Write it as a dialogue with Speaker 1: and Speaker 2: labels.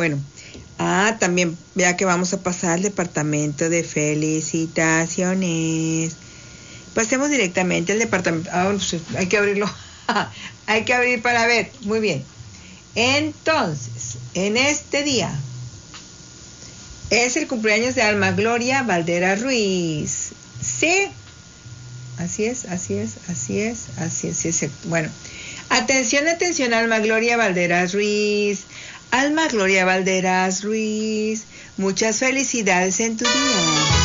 Speaker 1: Bueno. También vea que vamos a pasar al departamento de felicitaciones. Pasemos directamente al departamento. Pues hay que abrirlo. Hay que abrir para ver. Muy bien. Entonces, en este día es el cumpleaños de Alma Gloria Valderas Ruiz. ¿Sí? Así es. Bueno, atención, Alma Gloria Valderas Ruiz. Alma Gloria Valderas Ruiz, muchas felicidades en tu día.